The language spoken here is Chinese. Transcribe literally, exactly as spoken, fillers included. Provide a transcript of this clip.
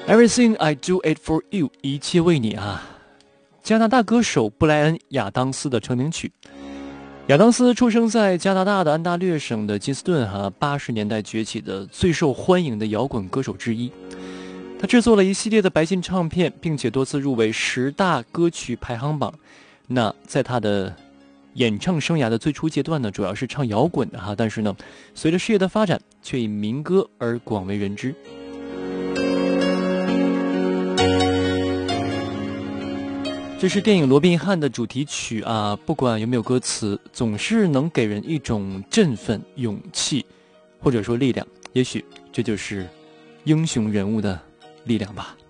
Everything I do it for you， 一切为你啊！加拿大歌手布莱恩·亚当斯的成名曲。亚当斯出生在加拿大的安大略省的金斯顿，哈，八十年代崛起的最受欢迎的摇滚歌手之一。他制作了一系列的白金唱片，并且多次入围十大歌曲排行榜。那在他的演唱生涯的最初阶段呢，主要是唱摇滚的哈，但是呢，随着事业的发展，却以民歌而广为人知。这是电影《罗宾汉》的主题曲啊，不管有没有歌词，总是能给人一种振奋、勇气，或者说力量。也许这就是英雄人物的力量吧。